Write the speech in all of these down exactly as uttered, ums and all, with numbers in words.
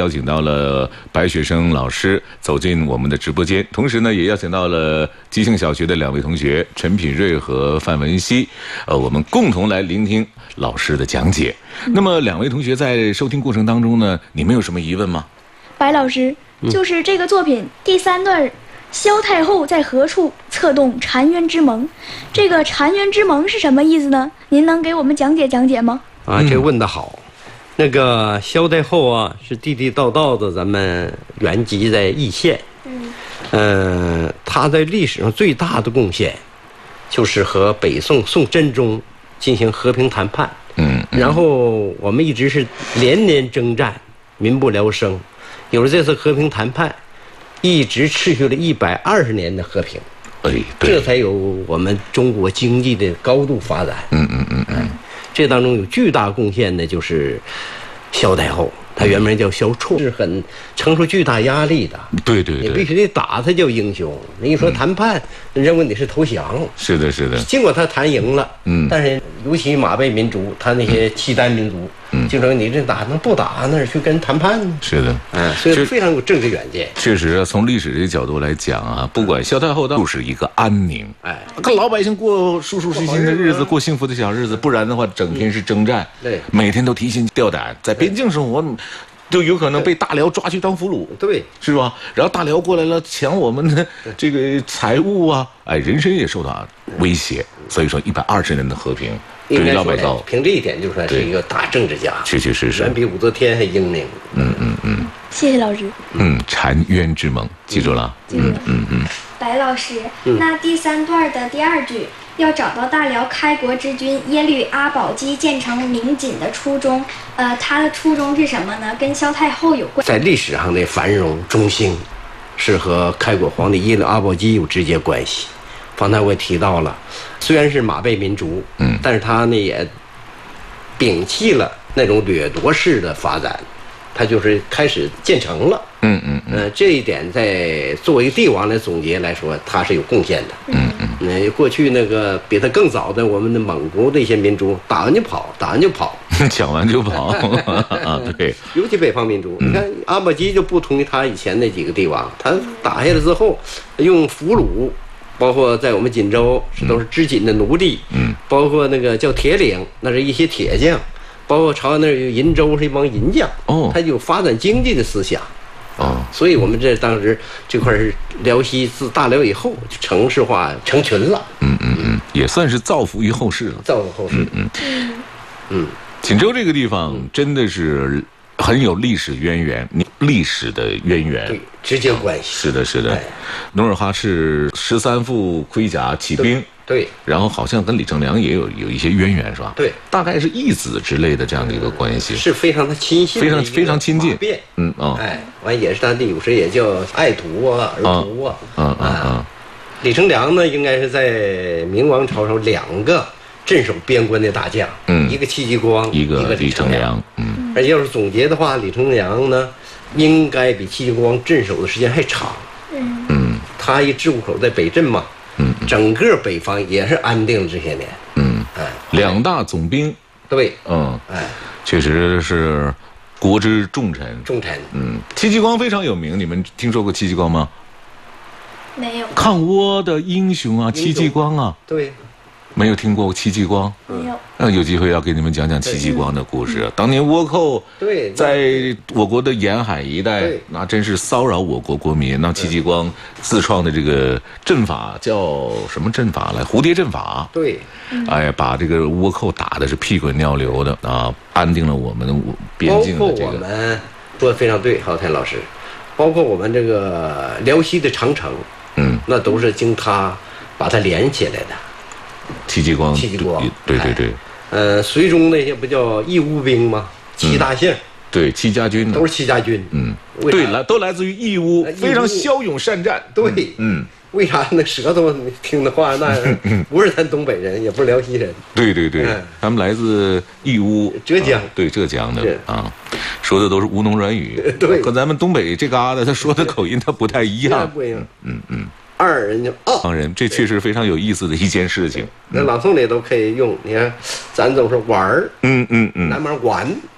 邀请到了白雪生老师走进我们的直播间，同时呢，也邀请到了吉庆小学的两位同学陈品瑞和范文熙，呃，我们共同来聆听老师的讲解。嗯、那么，两位同学在收听过程当中呢，你们有什么疑问吗？ 白老师，就是这个作品第三段。萧太后在何处策动澶渊之盟？这个澶渊之盟是什么意思呢？您能给我们讲解讲解吗？ 啊，这问得好。那个萧太后啊，是地地道道的咱们原籍在易县。嗯，呃，她在历史上最大的贡献，就是和北宋宋真宗进行和平谈判。嗯，嗯然后我们一直是连年征战，民不聊生。有了这次和平谈判。一直持续了一百二十年的和平，哎，这才有我们中国经济的高度发展。嗯嗯嗯嗯，这当中有巨大贡献的就是萧太后，她原名叫萧绰，是很承受巨大压力的。对对对，你必须得打她叫英雄。你一说谈判，嗯、认为你是投降。是的，是的。尽管他谈赢了，嗯，但是尤其马背民族，他那些契丹民族。嗯，就说你这打能不打那儿去跟谈判呢？是的，嗯，所以非常有政治远见。确实，从历史这个角度来讲啊，不管萧太后就是一个安宁，哎，跟老百姓过舒舒适心的日子，过幸福的小日子，不然的话，整天是征战，对，每天都提心吊胆，在边境生活。就有可能被大辽抓去当俘虏，对，是吧？然后大辽过来了，抢我们的这个财物啊，哎，人身也受到威胁。所以说，一百二十年的和平，对于老百姓，凭这一点就算是一个大政治家，确确实实，远比武则天还英明。嗯嗯嗯， 谢谢老师。 嗯，澶渊之盟，记住了。 记住了。嗯嗯。白老师，那第三段的第二句。要找到大辽开国之君耶律阿保机建成明锦的初衷，呃，他的初衷是什么呢？跟萧太后有关。在历史上的繁荣中兴，是和开国皇帝耶律阿保机有直接关系。方才我也提到了，虽然是马背民族，嗯，但是他呢也摒弃了那种掠夺式的发展，他就是开始建成了。嗯嗯嗯、呃，这一点在作为帝王来总结来说，他是有贡献的。嗯嗯，呃，过去那个比他更早的我们的蒙古的一些民族，打完就跑，打完就跑，抢完就跑啊，对。尤其北方民族，嗯、你看阿保机就不同于他以前那几个帝王，他打下来之后，用俘虏，包括在我们锦州是都是织锦的奴隶，嗯，包括那个叫铁岭，那是一些铁匠，包括朝阳那儿有银州是一帮银匠，哦，他有发展经济的思想。哦，所以我们这当时这块是辽西自大辽以后就城市化成群了。嗯嗯嗯，也算是造福于后世了。造福后世。嗯嗯嗯，锦州这个地方真的是很有历史渊源，历史的渊源，对，直接关系。是的，是的。努尔哈赤十三副盔甲起兵。对，然后好像跟李成梁也有有一些渊源，是吧？对，大概是义子之类的这样的一个关系，是非常的亲近，非常非常亲近。嗯啊，哎，完也是他的有时也叫爱徒啊、儿徒啊。嗯嗯嗯。李成梁呢，应该是在明王朝上两个镇守边关的大将，嗯，一个戚继光，一个李成梁。嗯，而要是总结的话，李成梁呢，应该比戚继光镇守的时间还长。嗯嗯，他一治户口在北镇嘛。嗯，整个北方也是安定了这些年。嗯，哎，两大总兵，对，嗯，哎，确实是国之重臣。重臣，嗯，戚继光非常有名，你们听说过戚继光吗？没有。抗倭的英雄啊，戚继光啊。对。没有听过戚继光？没有。那有机会要给你们讲讲戚继光的故事。当年倭寇对在我国的沿海一带，那真是骚扰我国国民。那戚继光自创的这个阵法叫什么阵法来？蝴蝶阵法。对，哎，把这个倭寇打的是屁滚尿流的啊，安定了我们的边境的这个。包括我们说的非常对，郝天老师，包括我们这个辽西的长城，嗯，那都是经他把它连起来的。戚继光，戚继光，对对对，呃，隋中那些不叫义乌兵吗？戚大姓，对，戚家军都是戚家军，嗯，对，来都来自于义乌，非常骁勇善战，对，嗯，为啥那舌头听的话那不是咱东北人，也不是辽西人，对对对，他们来自义乌，浙江，对，浙江的啊，说的都是吴侬软语，对，和咱们东北这嘎达他说的口音他不太一样，不一样，嗯嗯。二人就哦，二人，这确实非常有意思的一件事情。那朗诵里都可以用。你看，咱总是玩儿，嗯嗯嗯，南边玩，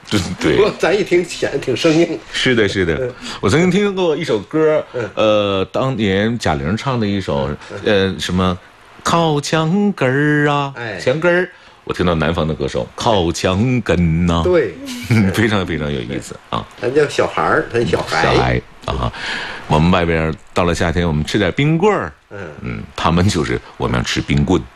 对对， 不过咱一听显得挺生硬。 是的，是的。我曾经听过一首歌，呃，当年贾玲唱的一首，呃，什么靠墙根儿啊， 哎墙根儿。我听到南方的歌手靠墙根呐、 对， 非常非常有意思啊。 咱叫小孩儿，咱小孩。 小孩啊，我们外边到了夏天，我们吃点冰棍儿，嗯嗯，他们就是我们要吃冰棍。